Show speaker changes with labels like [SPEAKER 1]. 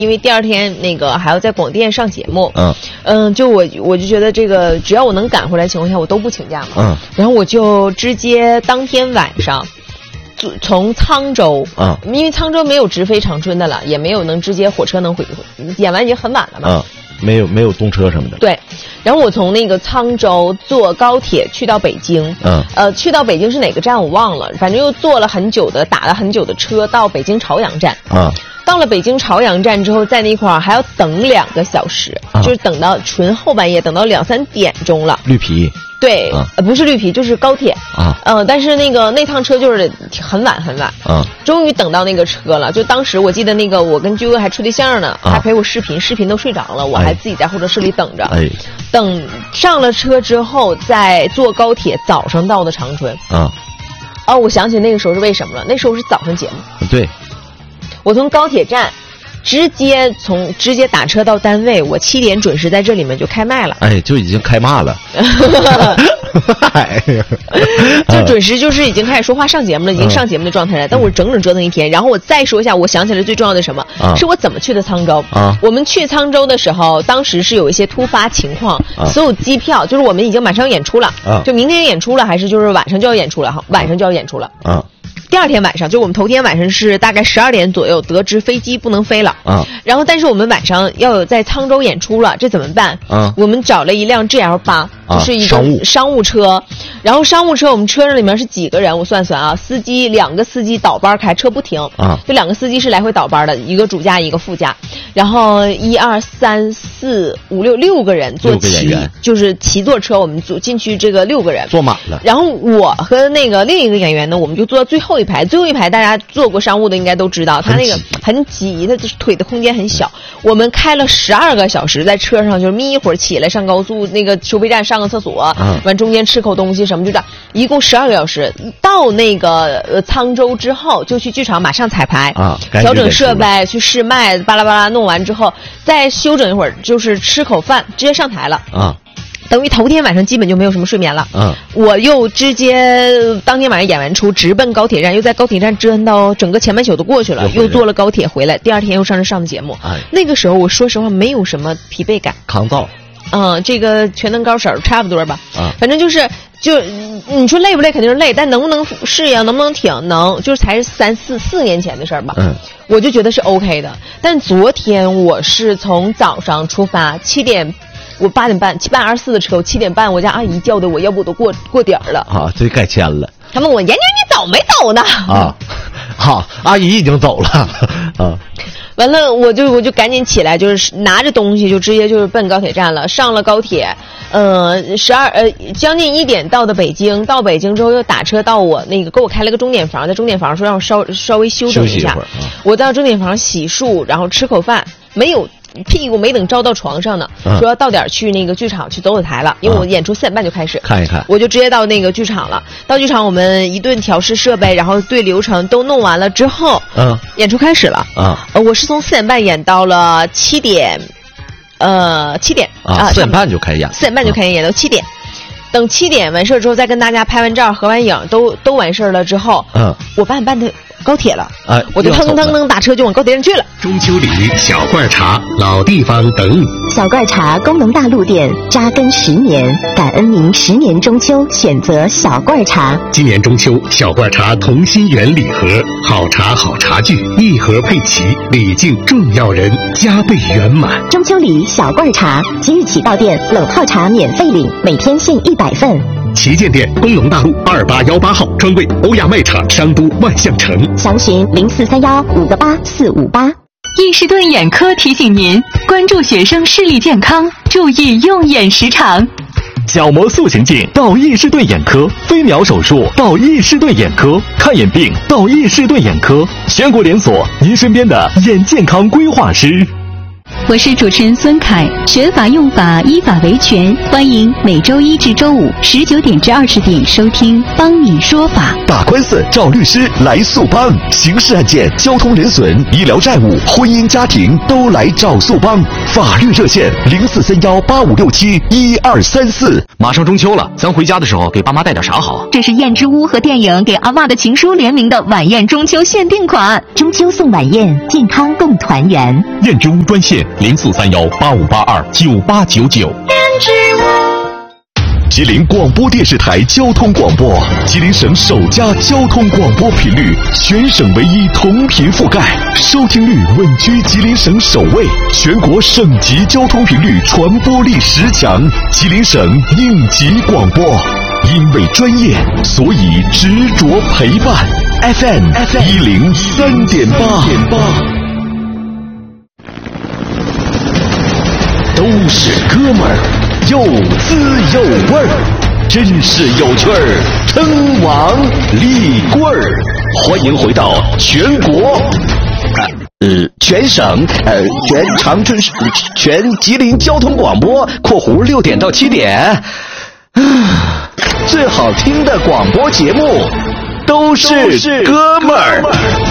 [SPEAKER 1] 因为第二天那个还要在广电上节目，就我就觉得这个只要我能赶回来的情况下，我都不请假嘛，然后我就直接当天晚上从沧州因为沧州没有直飞长春的了，也没有能直接火车能回，演完已经很晚了嘛，
[SPEAKER 2] 没有动车什么的。
[SPEAKER 1] 对，然后我从那个沧州坐高铁去到北京，去到北京是哪个站我忘了，反正又坐了很久的，打了很久的车到北京朝阳站，到了北京朝阳站之后，在那块儿还要等2个小时，就是等到纯后半夜，等到2、3点钟了。
[SPEAKER 2] 绿皮。
[SPEAKER 1] 对，不是绿皮就是高铁但是那趟车就是很晚，终于等到那个车了。就当时我记得那个我跟居哥还处对象呢，还陪我视频都睡着了，我还自己在候车室里等着，等上了车之后再坐高铁，早上到的长春。我想起那个时候是为什么了，那时候是早上节目。
[SPEAKER 2] 对，我
[SPEAKER 1] 从高铁站直接打车到单位，我7点准时在这里面就开麦了。
[SPEAKER 2] 就已经开骂了。
[SPEAKER 1] 就准时就是已经开始说话上节目了，已经上节目的状态了。但我整整折腾一天。然后我再说一下，我想起来最重要的什么，是我怎么去的沧州。我们去沧州的时候，当时是有一些突发情况，所有机票就是我们已经马上要演出了，就明天演出了，还是就是晚上就要演出了哈，晚上就要演出了。第二天晚上，就我们头天晚上是大概12点左右得知飞机不能飞了然后但是我们晚上要有在沧州演出了，这怎么办？我们找了一辆 GL8，就是一个商务车，然后商务车我们车上里面是几个人？我算算司机2个司机倒班开，车不停就2个司机是来回倒班的，一个主驾一个副驾，然后1、2、3、4、5、6个人坐就是骑座车，我们进去这个6个人
[SPEAKER 2] 坐满了，
[SPEAKER 1] 然后我和那个另一个演员呢，我们就坐到最后一排大家坐过商务的应该都知道，他那个很挤，他腿的空间很小。我们开了12个小时在车上，就是眯一会儿起来上高速那个收费站上个厕所，完中间吃口东西什么，就这样一共12个小时。到那个沧州之后，就去剧场马上彩排调整设备，去试麦，巴拉巴拉弄完之后再休整一会儿，就是吃口饭直接上台了等于头天晚上基本就没有什么睡眠了。我又直接当天晚上演完出，直奔高铁站，又在高铁站折腾到整个前半宿都过去了，又坐了高铁回来，第二天又上的节目。那个时候我说实话没有什么疲惫感，
[SPEAKER 2] 抗造。
[SPEAKER 1] 这个全能高手差不多吧。反正就你说累不累肯定是累，但能不能适应，能不能挺，能，就是才是4年前的事儿吧。我就觉得是 OK 的。但昨天我是从早上出发，7点。我8点半，7半24的车，我7点半，我家阿姨叫的我，要不我都过点儿了
[SPEAKER 2] 这该签了。
[SPEAKER 1] 他问我：“妍妍，你走没走呢？”
[SPEAKER 2] 好，阿姨已经走了
[SPEAKER 1] 完了，我就赶紧起来，就是拿着东西就直接就是奔高铁站了。上了高铁，将近1点到的北京。到北京之后又打车到我那个给我开了个钟点房，在钟点房说让我稍微休整一下。我到钟点房洗漱，然后吃口饭，屁股没等招到床上呢，说要到点去那个剧场去走台了，因为我演出4点半就开始
[SPEAKER 2] 看一看，
[SPEAKER 1] 我就直接到那个剧场了。到剧场我们一顿调试设备，然后对流程都弄完了之后，演出开始了我是从4点半演到了7点，7点
[SPEAKER 2] 4点半就开演
[SPEAKER 1] ，4点半就开演到7点。等7点完事之后，再跟大家拍完照、合完影，都完事了之后，我8点半的高铁了，我就腾打车就往高铁站去了。
[SPEAKER 3] 中秋里小罐茶，老地方等你。
[SPEAKER 4] 小罐茶功能大陆店扎根10年，感恩您10年中秋选择小罐茶。
[SPEAKER 3] 今年中秋，小罐茶同心圆礼盒，好茶好茶具，一盒配齐，礼敬重要人，加倍圆满。
[SPEAKER 4] 中秋礼小罐茶，即日起到店冷泡茶免费领，每天限100份。
[SPEAKER 3] 旗舰店工农大路2818号，专柜欧亚卖场商都万象城，
[SPEAKER 4] 详询0431-58458。
[SPEAKER 5] 易士顿眼科提醒您关注学生视力健康，注意用眼时长。
[SPEAKER 6] 角膜塑形镜到易士顿眼科，飞秒手术到易士顿眼科，看眼病到易士顿眼科，全国连锁，您身边的眼健康规划师。
[SPEAKER 5] 我是主持人孙凯，学法用法，依法维权，欢迎每周1至周519点至20点收听帮你说法。
[SPEAKER 6] 打官司找律师来速帮，刑事案件、交通人损、医疗债务、婚姻家庭都来找速帮。 法律热线043185671234。
[SPEAKER 7] 马上中秋了，咱回家的时候给爸妈带点啥好？
[SPEAKER 5] 这是燕之屋和电影《给阿嬷的情书》联名的晚宴中秋限定款，
[SPEAKER 4] 中秋送晚宴，健康共团圆。
[SPEAKER 6] 燕之屋专线043185829899。燕之屋。吉林广播电视台交通广播，吉林省首家交通广播频率，全省唯一同频覆盖，收听率稳居吉林省首位，全国省级交通频率传播力10强，吉林省应急广播。因为专业，所以执着陪伴。FM 103.8，都是哥们儿。有滋有味儿，真是有趣儿，称王立棍儿。欢迎回到全国，全省，全长春市，全吉林交通广播（括弧6点到7点）。最好听的广播节目，都是哥们儿。